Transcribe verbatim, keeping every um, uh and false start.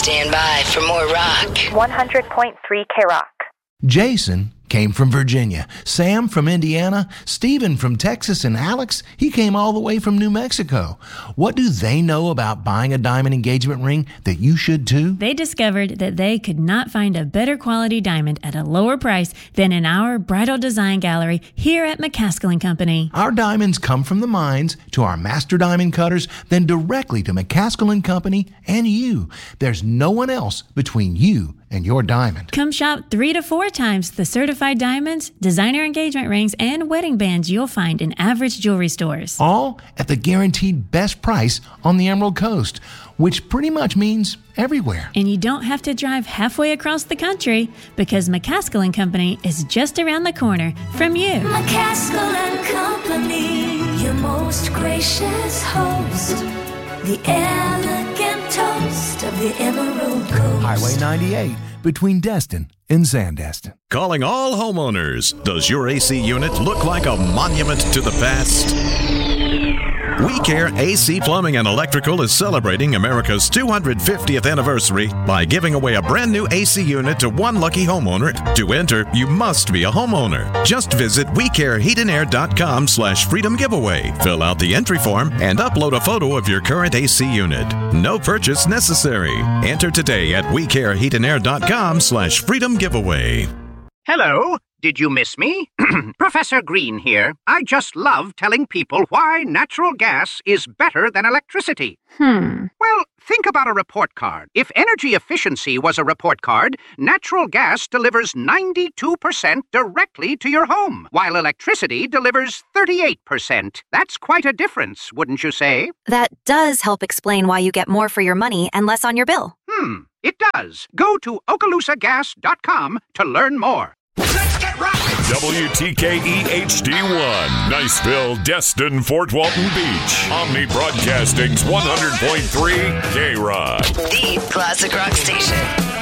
Stand by for more rock. one hundred point three K-Rock. Jason came from Virginia. Sam from Indiana. Stephen from Texas. And Alex, he came all the way from New Mexico. What do they know about buying a diamond engagement ring that you should too? They discovered that they could not find a better quality diamond at a lower price than in our bridal design gallery here at McCaskill and Company. Our diamonds come from the mines to our master diamond cutters, then directly to McCaskill and Company and you. There's no one else between you and your diamond. Come shop three to four times the certified diamonds, designer engagement rings, and wedding bands you'll find in average jewelry stores. All at the guaranteed best price on the Emerald Coast, which pretty much means everywhere. And you don't have to drive halfway across the country because McCaskill and Company is just around the corner from you. McCaskill and Company, your most gracious host, the elegant toast of the Emerald Coast. Highway ninety-eight between Destin and Sandestin. Calling all homeowners. Does your A C unit look like a monument to the past? We Care A C Plumbing and Electrical is celebrating America's two hundred fiftieth anniversary by giving away a brand new A C unit to one lucky homeowner. To enter, you must be a homeowner. Just visit wecareheatandair.com slash freedom giveaway. Fill out the entry form and upload a photo of your current A C unit. No purchase necessary. Enter today at wecareheatandair.com slash freedom giveaway. Hello. Did you miss me? Professor Green here. I just love telling people why natural gas is better than electricity. Hmm. Well, think about a report card. If energy efficiency was a report card, natural gas delivers ninety-two percent directly to your home, while electricity delivers thirty-eight percent. That's quite a difference, wouldn't you say? That does help explain why you get more for your money and less on your bill. Hmm, it does. Go to okaloosa gas dot com to learn more. Let's get rocking! W T K E H D one, Niceville, Destin, Fort Walton Beach. Omni Broadcasting's one hundred point three K-Rock. The classic rock station.